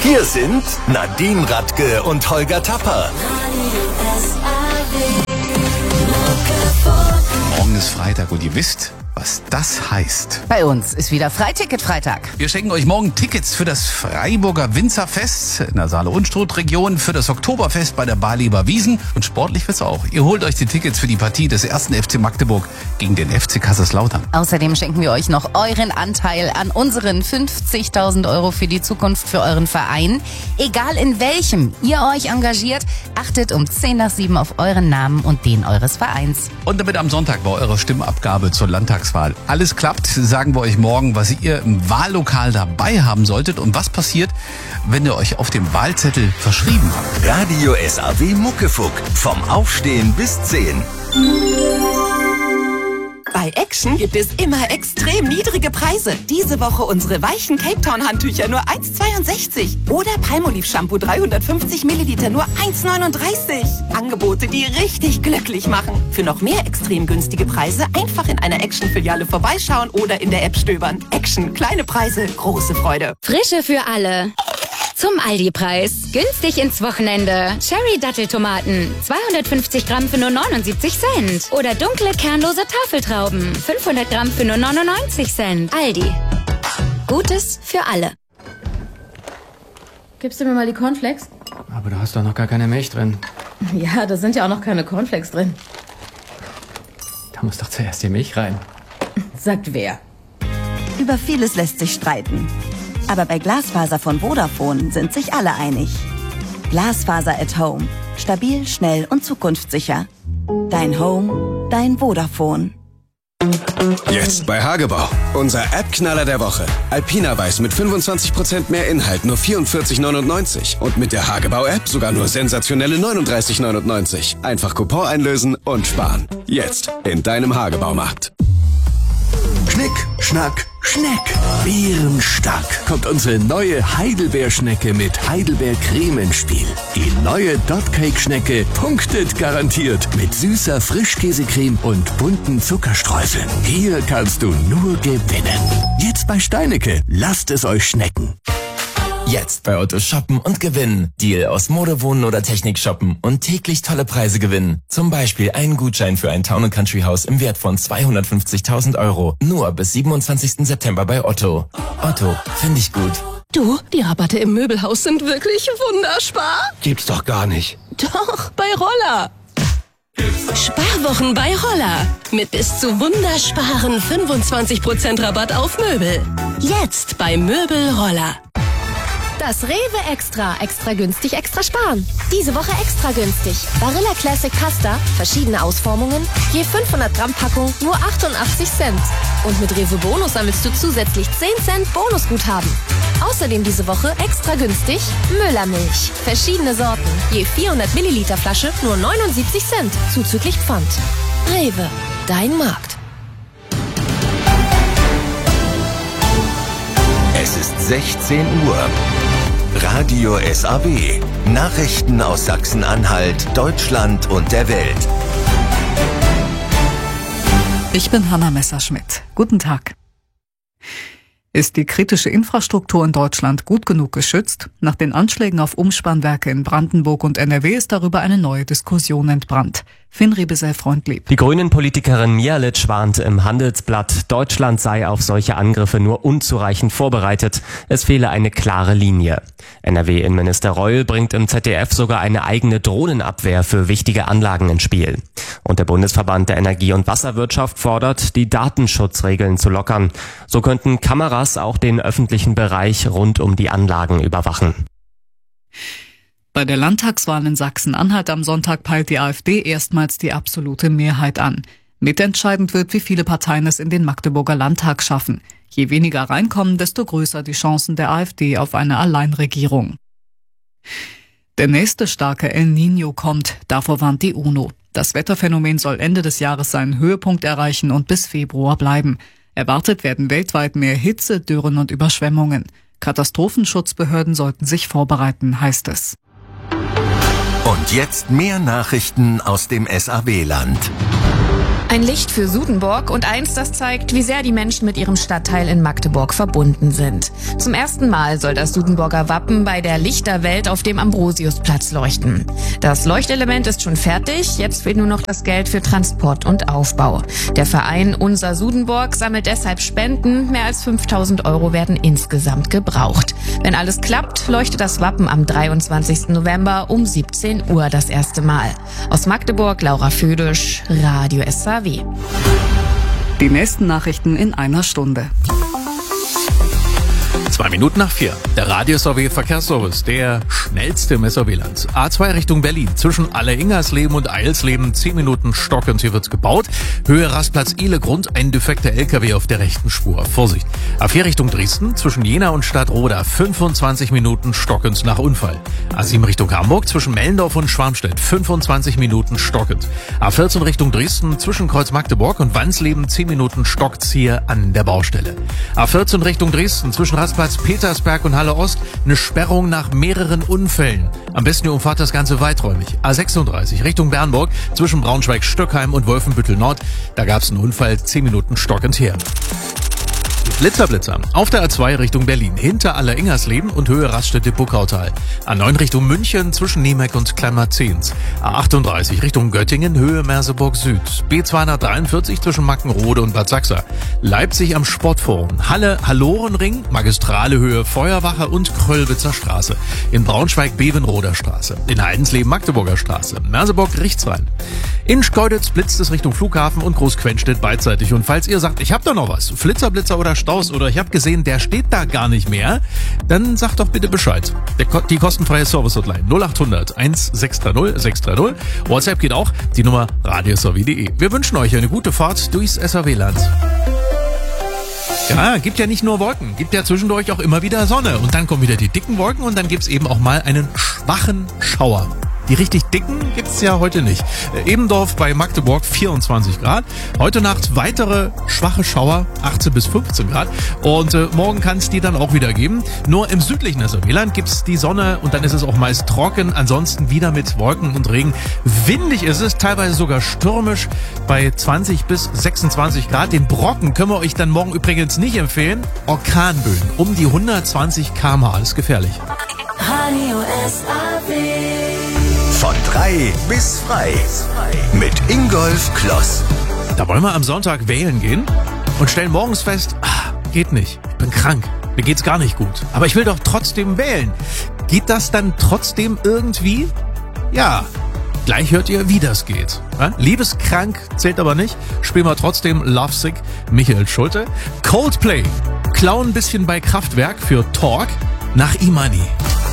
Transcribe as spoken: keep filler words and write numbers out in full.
Hier sind Nadine Radke und Holger Tapper. Morgen ist Freitag und ihr wisst, was das heißt. Bei uns ist wieder Freiticket-Freitag. Wir schenken euch morgen Tickets für das Freiburger Winzerfest in der Saale-Unstrut-Region, für das Oktoberfest bei der Barleber Wiesn und sportlich wird's auch. Ihr holt euch die Tickets für die Partie des ersten F C Magdeburg gegen den F C Kaiserslautern. Außerdem schenken wir euch noch euren Anteil an unseren fünfzigtausend Euro für die Zukunft für euren Verein. Egal in welchem ihr euch engagiert, achtet um zehn nach sieben auf euren Namen und den eures Vereins. Und damit am Sonntag bei eurer Stimmabgabe zur Landtagswahl alles klappt, sagen wir euch morgen, was ihr im Wahllokal dabei haben solltet und was passiert, wenn ihr euch auf dem Wahlzettel verschrieben habt. Radio S A W Muckefuck. Vom Aufstehen bis zehn. Bei Action gibt es immer extrem niedrige Preise. Diese Woche unsere weichen Cape Town Handtücher nur eins Komma zweiundsechzig. Oder Palmolive Shampoo dreihundertfünfzig Milliliter nur eins Komma neununddreißig. Angebote, die richtig glücklich machen. Für noch mehr extrem günstige Preise einfach in einer Action-Filiale vorbeischauen oder in der App stöbern. Action, kleine Preise, große Freude. Frische für alle. Zum Aldi-Preis. Günstig ins Wochenende. Cherry-Datteltomaten. zweihundertfünfzig Gramm für nur neunundsiebzig Cent. Oder dunkle, kernlose Tafeltrauben. fünfhundert Gramm für nur neunundneunzig Cent. Aldi. Gutes für alle. Gibst du mir mal die Cornflakes? Aber du hast doch noch gar keine Milch drin. Ja, da sind ja auch noch keine Cornflakes drin. Da muss doch zuerst die Milch rein. Sagt wer? Über vieles lässt sich streiten. Aber bei Glasfaser von Vodafone sind sich alle einig. Glasfaser at Home. Stabil, schnell und zukunftssicher. Dein Home, dein Vodafone. Jetzt bei Hagebau. Unser App-Knaller der Woche. Alpina Weiß mit fünfundzwanzig Prozent mehr Inhalt, nur vierundvierzig neunundneunzig. Und mit der Hagebau-App sogar nur sensationelle neununddreißig neunundneunzig. Einfach Coupon einlösen und sparen. Jetzt in deinem Hagebaumarkt. Schnick, Schnack, Schneck. Bärenstark kommt unsere neue Heidelbeerschnecke mit Heidelbeercreme ins Spiel. Die neue Dotcake-Schnecke punktet garantiert mit süßer Frischkäsecreme und bunten Zuckerstreuseln. Hier kannst du nur gewinnen. Jetzt bei Steinecke. Lasst es euch schmecken. Jetzt bei Otto shoppen und gewinnen. Deal aus Mode, Wohnen oder Technik shoppen und täglich tolle Preise gewinnen. Zum Beispiel einen Gutschein für ein Town and Country Haus im Wert von zweihundertfünfzigtausend Euro. Nur bis siebenundzwanzigsten September bei Otto. Otto, finde ich gut. Du, die Rabatte im Möbelhaus sind wirklich wunderspar. Gibt's doch gar nicht. Doch, bei Roller. Sparwochen bei Roller. Mit bis zu wundersparen fünfundzwanzig Prozent Rabatt auf Möbel. Jetzt bei Möbel Roller. Das Rewe Extra. Extra günstig, extra sparen. Diese Woche extra günstig. Barilla Classic Pasta, verschiedene Ausformungen, je fünfhundert Gramm Packung, nur achtundachtzig Cent. Und mit Rewe Bonus sammelst du zusätzlich zehn Cent Bonusguthaben. Außerdem diese Woche extra günstig Müllermilch. Verschiedene Sorten, je vierhundert Milliliter Flasche, nur neunundsiebzig Cent, zuzüglich Pfand. Rewe, dein Markt. Es ist sechzehn Uhr. Radio S A W. Nachrichten aus Sachsen-Anhalt, Deutschland und der Welt. Ich bin Hanna Messerschmidt. Guten Tag. Ist die kritische Infrastruktur in Deutschland gut genug geschützt? Nach den Anschlägen auf Umspannwerke in Brandenburg und N R W ist darüber eine neue Diskussion entbrannt. Finn Riebesell-Freundlieb. Die Grünen-Politikerin Mialic warnt im Handelsblatt, Deutschland sei auf solche Angriffe nur unzureichend vorbereitet. Es fehle eine klare Linie. N R W-Innenminister Reul bringt im Z D F sogar eine eigene Drohnenabwehr für wichtige Anlagen ins Spiel. Und der Bundesverband der Energie- und Wasserwirtschaft fordert, die Datenschutzregeln zu lockern. So könnten Kameras auch den öffentlichen Bereich rund um die Anlagen überwachen. Bei der Landtagswahl in Sachsen-Anhalt am Sonntag peilt die AfD erstmals die absolute Mehrheit an. Mitentscheidend wird, wie viele Parteien es in den Magdeburger Landtag schaffen. Je weniger reinkommen, desto größer die Chancen der AfD auf eine Alleinregierung. Der nächste starke El Niño kommt, davor warnt die UNO. Das Wetterphänomen soll Ende des Jahres seinen Höhepunkt erreichen und bis Februar bleiben. Erwartet werden weltweit mehr Hitze, Dürren und Überschwemmungen. Katastrophenschutzbehörden sollten sich vorbereiten, heißt es. Und jetzt mehr Nachrichten aus dem S A W-Land. Ein Licht für Sudenburg und eins, das zeigt, wie sehr die Menschen mit ihrem Stadtteil in Magdeburg verbunden sind. Zum ersten Mal soll das Sudenburger Wappen bei der Lichterwelt auf dem Ambrosiusplatz leuchten. Das Leuchtelement ist schon fertig, jetzt fehlt nur noch das Geld für Transport und Aufbau. Der Verein Unser Sudenburg sammelt deshalb Spenden, mehr als fünftausend Euro werden insgesamt gebraucht. Wenn alles klappt, leuchtet das Wappen am dreiundzwanzigsten November um siebzehn Uhr das erste Mal. Aus Magdeburg, Laura Födisch, Radio S A W. Die nächsten Nachrichten in einer Stunde. Zwei Minuten nach vier. Der Radio S A W Verkehrsservice, der schnellste im S A W-Land. A zwei Richtung Berlin. Zwischen Alleringersleben und Eilsleben zehn Minuten stockend. Hier wird's gebaut. Höhe Rastplatz Ihlegrund. Ein defekter L K W auf der rechten Spur. Vorsicht. A vier Richtung Dresden. Zwischen Jena und Stadtroda. fünfundzwanzig Minuten stockend nach Unfall. A sieben Richtung Hamburg. Zwischen Mellendorf und Schwarmstedt. fünfundzwanzig Minuten stockend. A vierzehn Richtung Dresden. Zwischen Kreuz Magdeburg und Wansleben. zehn Minuten stockt's hier an der Baustelle. A vierzehn Richtung Dresden. Zwischen Rastplatz Petersberg und Halle Ost eine Sperrung nach mehreren Unfällen. Am besten ihr umfahrt das Ganze weiträumig. A sechsunddreißig Richtung Bernburg zwischen Braunschweig-Stöckheim und Wolfenbüttel Nord. Da gab es einen Unfall, zehn Minuten stockend her. Blitzer, Blitzer. Auf der A zwei Richtung Berlin. Hinter Alleringersleben und Höhe Raststätte-Puckautal. A neun Richtung München zwischen Niemeck und Kleinmarzehns. A achtunddreißig Richtung Göttingen. Höhe Merseburg Süd. B zweihundertdreiundvierzig zwischen Mackenrode und Bad Sachsa. Leipzig am Sportforum. Halle Hallorenring. Magistrale Höhe Feuerwache und Kröllwitzer Straße. In Braunschweig Bevenroder Straße. In Heidensleben Magdeburger Straße. Merseburg Richtsrhein. In Schkeuditz blitzt es Richtung Flughafen und Großquenstedt beidseitig. Und falls ihr sagt, ich hab da noch was, Flitzer, Blitzer oder Staus oder ich habe gesehen, der steht da gar nicht mehr, dann sagt doch bitte Bescheid. Der, die kostenfreie Service-Hotline null acht hundert eins sechs drei null sechs drei null. WhatsApp geht auch, die Nummer radio s a w punkt d e. Wir wünschen euch eine gute Fahrt durchs S A W-Land. Ja, gibt ja nicht nur Wolken, gibt ja zwischendurch auch immer wieder Sonne. Und dann kommen wieder die dicken Wolken und dann gibt's eben auch mal einen schwachen Schauer. Die richtig dicken gibt's ja heute nicht. Ebendorf bei Magdeburg vierundzwanzig Grad. Heute Nacht weitere schwache Schauer, achtzehn bis fünfzehn Grad. Und äh, morgen kann es die dann auch wieder geben. Nur im südlichen S A W-Land gibt's die Sonne und dann ist es auch meist trocken. Ansonsten wieder mit Wolken und Regen. Windig ist es, teilweise sogar stürmisch bei zwanzig bis sechsundzwanzig Grad. Den Brocken können wir euch dann morgen übrigens nicht empfehlen. Orkanböen um die hundertzwanzig Kilometer pro Stunde. Ist gefährlich. Radio S A W. Von drei bis frei. Mit Ingolf Kloss. Da wollen wir am Sonntag wählen gehen und stellen morgens fest, ah, geht nicht, ich bin krank, mir geht's gar nicht gut. Aber ich will doch trotzdem wählen. Geht das dann trotzdem irgendwie? Ja, gleich hört ihr, wie das geht. Ja? Liebeskrank zählt aber nicht. Spielen wir trotzdem Lovesick, Michael Schulte. Coldplay, klauen ein bisschen bei Kraftwerk für Talk nach E-Money.